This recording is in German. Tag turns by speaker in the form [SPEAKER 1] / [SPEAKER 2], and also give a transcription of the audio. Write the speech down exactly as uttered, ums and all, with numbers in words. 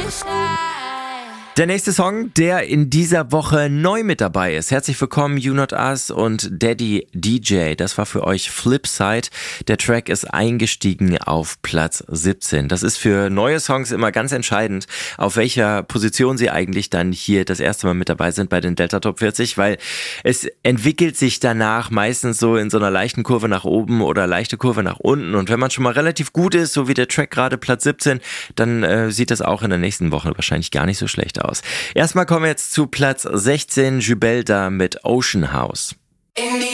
[SPEAKER 1] Der nächste Song, der in dieser Woche neu mit dabei ist. Herzlich willkommen, You Not Us und Daddy D J. Das war für euch Flipside. Der Track ist eingestiegen auf Platz siebzehn. Das ist für neue Songs immer ganz entscheidend, auf welcher Position sie eigentlich dann hier das erste Mal mit dabei sind bei den Delta Top vierzig, weil es entwickelt sich danach meistens so in so einer leichten Kurve nach oben oder leichte Kurve nach unten. Und wenn man schon mal relativ gut ist, so wie der Track gerade Platz siebzehn, dann äh, sieht das auch in der nächsten Woche wahrscheinlich gar nicht so schlecht aus. Aus. Erstmal kommen wir jetzt zu Platz sechzehn, Jubelda mit Ocean House.